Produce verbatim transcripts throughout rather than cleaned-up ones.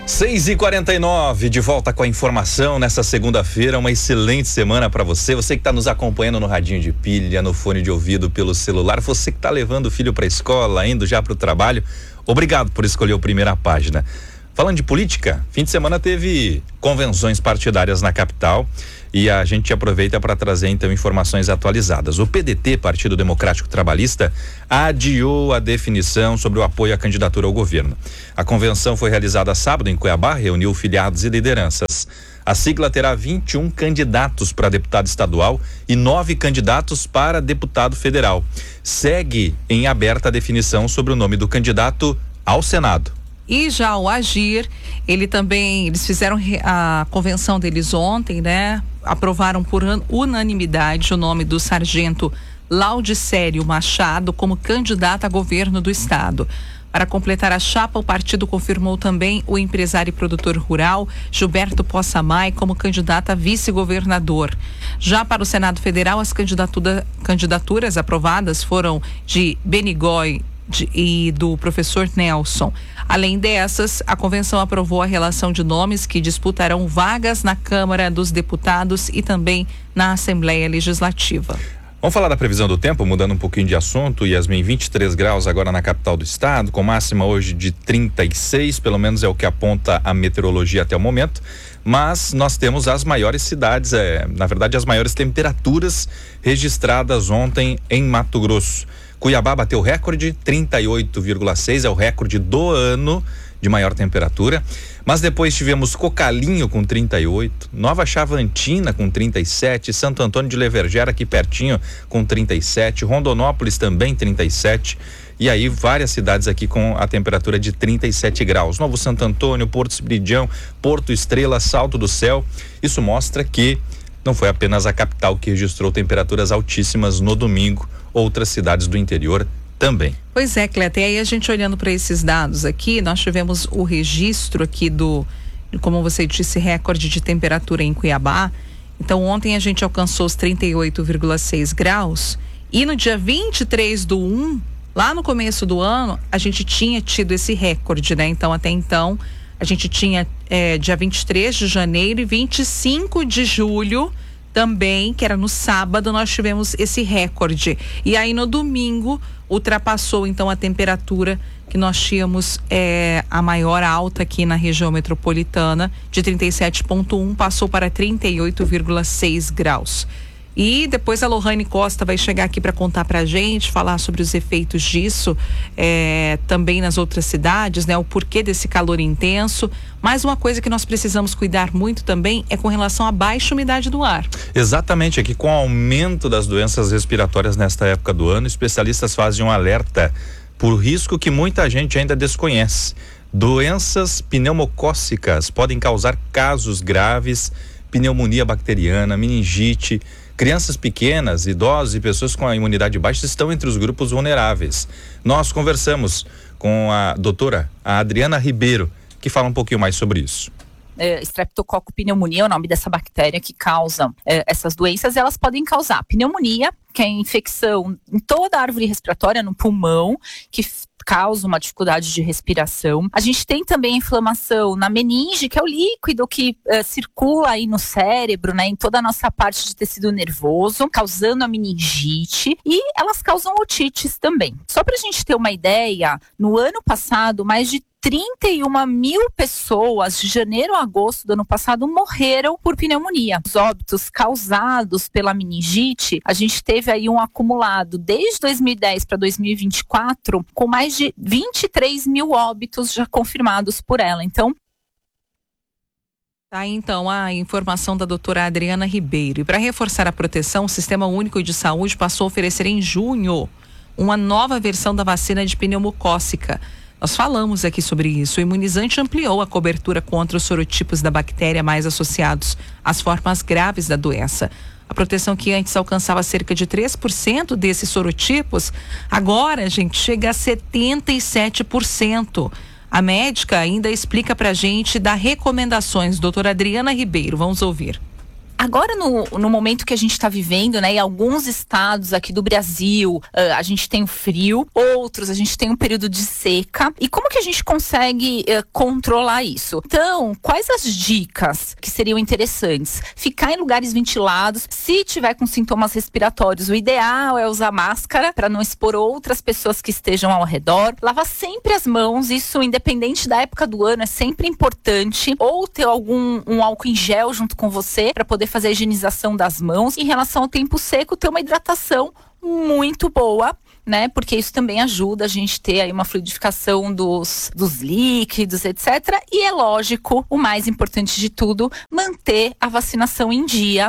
seis e quarenta e nove, de volta com a informação nessa segunda-feira. Uma excelente semana para você. Você que está nos acompanhando no radinho de pilha, no fone de ouvido, pelo celular. Você que está levando o filho para a escola, indo já para o trabalho. Obrigado por escolher o Primeira Página. Falando de política, fim de semana teve convenções partidárias na capital e a gente aproveita para trazer então informações atualizadas. O P D T, Partido Democrático Trabalhista, adiou a definição sobre o apoio à candidatura ao governo. A convenção foi realizada sábado em Cuiabá, reuniu filiados e lideranças. A sigla terá vinte e um candidatos para deputado estadual e nove candidatos para deputado federal. Segue em aberta a definição sobre o nome do candidato ao Senado. E já o Agir, ele também, eles fizeram a convenção deles ontem, né? Aprovaram por unanimidade o nome do sargento Laudicério Machado como candidato a governo do estado. Para completar a chapa, o partido confirmou também o empresário e produtor rural Gilberto Possamay como candidato a vice-governador. Já para o Senado Federal, as candidatura, candidaturas aprovadas foram de Benigói De, e do professor Nelson. Além dessas, a convenção aprovou a relação de nomes que disputarão vagas na Câmara dos Deputados e também na Assembleia Legislativa. Vamos falar da previsão do tempo, mudando um pouquinho de assunto. Yasmin, vinte e três graus agora na capital do estado, com máxima hoje de trinta e seis, pelo menos é o que aponta a meteorologia até o momento. Mas nós temos as maiores cidades, é, na verdade as maiores temperaturas registradas ontem em Mato Grosso. Cuiabá bateu recorde, trinta e oito vírgula seis, é o recorde do ano de maior temperatura. Mas depois tivemos Cocalinho com trinta e oito, Nova Chavantina com trinta e sete, Santo Antônio de Levergera aqui pertinho com trinta e sete, Rondonópolis também trinta e sete. E aí várias cidades aqui com a temperatura de trinta e sete graus. Novo Santo Antônio, Porto Espiridião, Porto Estrela, Salto do Céu. Isso mostra que não foi apenas a capital que registrou temperaturas altíssimas no domingo, outras cidades do interior também. Pois é, Cleta, e aí a gente olhando para esses dados aqui, nós tivemos o registro aqui do, como você disse, recorde de temperatura em Cuiabá. Então ontem a gente alcançou os trinta e oito vírgula seis graus e no dia vinte e três do um, lá no começo do ano, a gente tinha tido esse recorde, né? Então até então a gente tinha é, dia vinte e três de janeiro e vinte e cinco de julho também, que era no sábado, nós tivemos esse recorde. E aí no domingo ultrapassou então a temperatura que nós tínhamos é, a maior alta aqui na região metropolitana, de trinta e sete vírgula um, passou para trinta e oito vírgula seis graus. E depois a Lohane Costa vai chegar aqui para contar pra gente, falar sobre os efeitos disso, é, também nas outras cidades, né? O porquê desse calor intenso. Mas uma coisa que nós precisamos cuidar muito também é com relação à baixa umidade do ar. Exatamente, aqui com o aumento das doenças respiratórias nesta época do ano, especialistas fazem um alerta por risco que muita gente ainda desconhece. Doenças pneumocócicas podem causar casos graves, pneumonia bacteriana, meningite. Crianças pequenas, idosos e pessoas com a imunidade baixa estão entre os grupos vulneráveis. Nós conversamos com a doutora a Adriana Ribeiro, que fala um pouquinho mais sobre isso. É, Streptococcus pneumoniae é o nome dessa bactéria que causa é, essas doenças. Elas podem causar pneumonia, que é infecção em toda a árvore respiratória, no pulmão, que causa uma dificuldade de respiração. A gente tem também a inflamação na meninge, que é o líquido que uh, circula aí no cérebro, né, em toda a nossa parte de tecido nervoso, causando a meningite, e elas causam otites também. Só pra gente ter uma ideia, no ano passado, mais de trinta e uma mil pessoas de janeiro a agosto do ano passado morreram por pneumonia. Os óbitos causados pela meningite, a gente teve aí um acumulado desde dois mil e dez para dois mil e vinte e quatro com mais de vinte e três mil óbitos já confirmados por ela. Então, Tá, então, a informação da doutora Adriana Ribeiro. E para reforçar a proteção, o Sistema Único de Saúde passou a oferecer em junho uma nova versão da vacina de pneumocócica. Nós falamos aqui sobre isso. O imunizante ampliou a cobertura contra os sorotipos da bactéria mais associados às formas graves da doença. A proteção que antes alcançava cerca de três por cento desses sorotipos, agora, gente, chega a setenta e sete por cento. A médica ainda explica pra gente, dá recomendações. Doutora Adriana Ribeiro, vamos ouvir. Agora, no, no momento que a gente está vivendo, né, em alguns estados aqui do Brasil, uh, a gente tem o frio, outros a gente tem um período de seca. E como que a gente consegue uh, controlar isso? Então, quais as dicas que seriam interessantes? Ficar em lugares ventilados. Se tiver com sintomas respiratórios, o ideal é usar máscara para não expor outras pessoas que estejam ao redor. Lavar sempre as mãos, isso independente da época do ano, é sempre importante. Ou ter algum um álcool em gel junto com você para poder fazer a higienização das mãos. Em relação ao tempo seco, ter uma hidratação muito boa, né? Porque isso também ajuda a gente ter aí uma fluidificação dos, dos líquidos, etcétera. E é lógico, o mais importante de tudo, manter a vacinação em dia.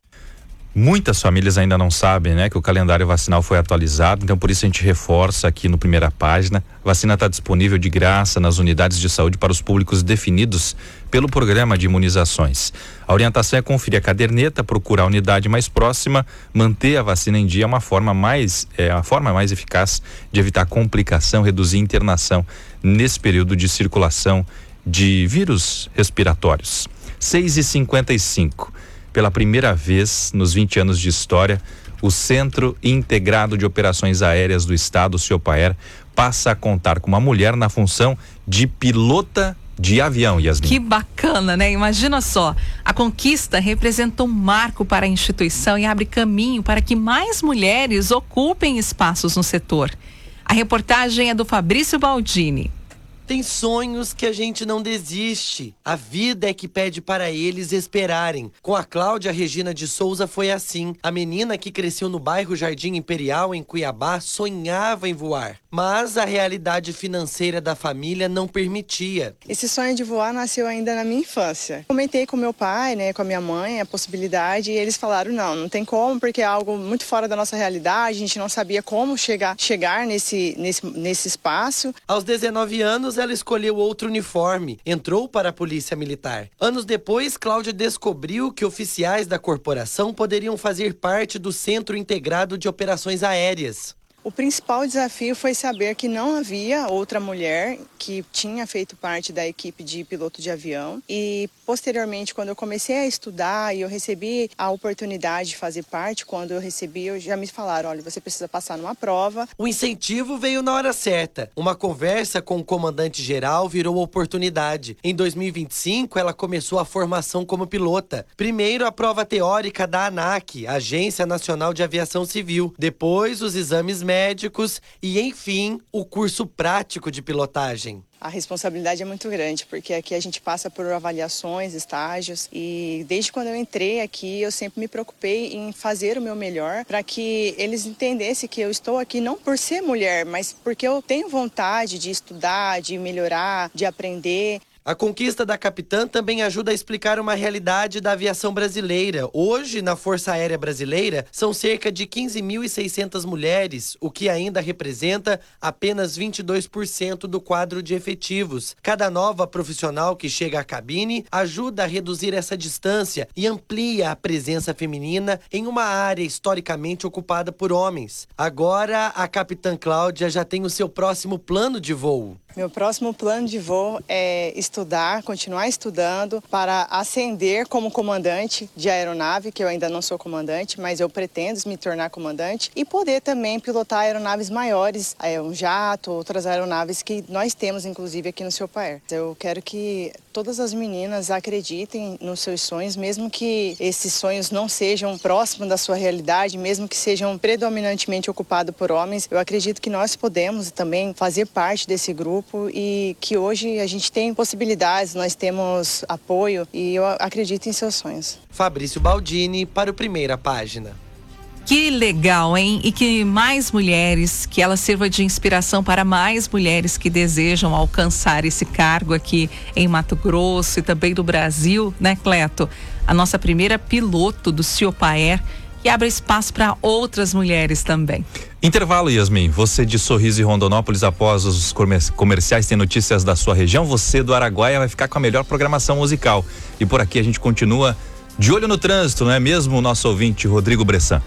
Muitas famílias ainda não sabem, né, que o calendário vacinal foi atualizado, então por isso a gente reforça aqui no Primeira Página. A vacina está disponível de graça nas unidades de saúde para os públicos definidos pelo programa de imunizações. A orientação é conferir a caderneta, procurar a unidade mais próxima, manter a vacina em dia é uma forma mais, é a forma mais eficaz de evitar complicação, reduzir internação nesse período de circulação de vírus respiratórios. seis e cinquenta e cinco. Pela primeira vez nos vinte anos de história, o Centro Integrado de Operações Aéreas do Estado, o CIOPAER, passa a contar com uma mulher na função de pilota de avião, Yasmin. Que bacana, né? Imagina só, a conquista representa um marco para a instituição e abre caminho para que mais mulheres ocupem espaços no setor. A reportagem é do Fabrício Baldini. Tem sonhos que a gente não desiste. A vida é que pede para eles esperarem. Com a Cláudia Regina de Souza foi assim. A menina que cresceu no bairro Jardim Imperial, em Cuiabá, sonhava em voar. Mas a realidade financeira da família não permitia. Esse sonho de voar nasceu ainda na minha infância. Comentei com meu pai, né, com a minha mãe, a possibilidade, e eles falaram, não, não tem como, porque é algo muito fora da nossa realidade, a gente não sabia como chegar, chegar nesse, nesse, nesse espaço. Aos dezenove anos, ela escolheu outro uniforme, entrou para a Polícia Militar. Anos depois, Cláudia descobriu que oficiais da corporação poderiam fazer parte do Centro Integrado de Operações Aéreas. O principal desafio foi saber que não havia outra mulher que tinha feito parte da equipe de piloto de avião. E, posteriormente, quando eu comecei a estudar e eu recebi a oportunidade de fazer parte, quando eu recebi, eu já me falaram, olha, você precisa passar numa prova. O incentivo veio na hora certa. Uma conversa com o comandante-geral virou oportunidade. Em dois mil e vinte e cinco, ela começou a formação como pilota. Primeiro, a prova teórica da ANAC, Agência Nacional de Aviação Civil. Depois, os exames médicos. médicos e, enfim, o curso prático de pilotagem. A responsabilidade é muito grande, porque aqui a gente passa por avaliações, estágios, e desde quando eu entrei aqui, eu sempre me preocupei em fazer o meu melhor para que eles entendessem que eu estou aqui não por ser mulher, mas porque eu tenho vontade de estudar, de melhorar, de aprender. A conquista da capitã também ajuda a explicar uma realidade da aviação brasileira. Hoje, na Força Aérea Brasileira, são cerca de quinze mil e seiscentas mulheres, o que ainda representa apenas vinte e dois por cento do quadro de efetivos. Cada nova profissional que chega à cabine ajuda a reduzir essa distância e amplia a presença feminina em uma área historicamente ocupada por homens. Agora, a capitã Cláudia já tem o seu próximo plano de voo. Meu próximo plano de voo é estudar, continuar estudando para ascender como comandante de aeronave, que eu ainda não sou comandante, mas eu pretendo me tornar comandante, e poder também pilotar aeronaves maiores, é, um jato, outras aeronaves que nós temos, inclusive, aqui no CIOPAER. Eu quero que todas as meninas acreditem nos seus sonhos, mesmo que esses sonhos não sejam próximos da sua realidade, mesmo que sejam predominantemente ocupados por homens, eu acredito que nós podemos também fazer parte desse grupo e que hoje a gente tem possibilidades, nós temos apoio e eu acredito em seus sonhos. Fabrício Baldini para o Primeira Página. Que legal, hein? E que mais mulheres, que ela sirva de inspiração para mais mulheres que desejam alcançar esse cargo aqui em Mato Grosso e também do Brasil, né, Cleto? A nossa primeira piloto do CIOPAER, que abre espaço para outras mulheres também. Intervalo, Yasmin. Você de Sorriso e Rondonópolis, após os comerciais, tem notícias da sua região. Você do Araguaia vai ficar com a melhor programação musical. E por aqui a gente continua de olho no trânsito, não é mesmo, o nosso ouvinte Rodrigo Bressan?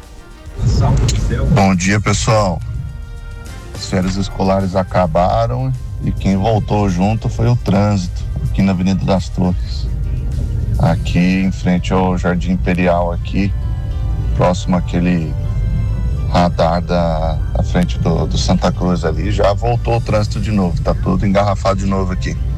Bom dia, pessoal. As férias escolares acabaram e quem voltou junto foi o trânsito aqui na Avenida das Torres. Aqui em frente ao Jardim Imperial, aqui, próximo àquele radar da, da frente do, do Santa Cruz ali, já voltou o trânsito de novo, tá tudo engarrafado de novo aqui.